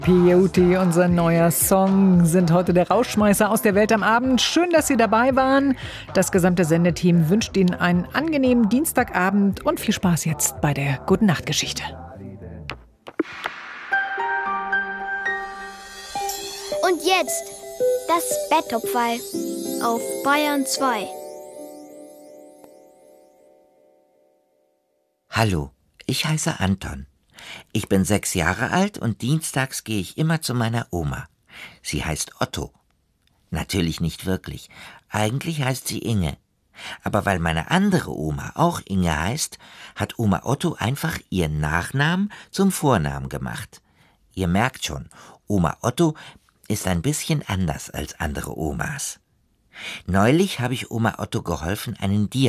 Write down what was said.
Peyote, unser neuer Song, sind heute der Rausschmeißer aus der Welt am Abend. Schön, dass Sie dabei waren. Das gesamte Sendeteam wünscht Ihnen einen angenehmen Dienstagabend und viel Spaß jetzt bei der Gute-Nacht-Geschichte. Und jetzt das Bettopferl auf Bayern 2. Hallo, ich heiße Anton. Ich bin 6 Jahre alt und dienstags gehe ich immer zu meiner Oma. Sie heißt Otto. Natürlich nicht wirklich. Eigentlich heißt sie Inge. Aber weil meine andere Oma auch Inge heißt, hat Oma Otto einfach ihren Nachnamen zum Vornamen gemacht. Ihr merkt schon, Oma Otto ist ein bisschen anders als andere Omas. Neulich habe ich Oma Otto geholfen, einen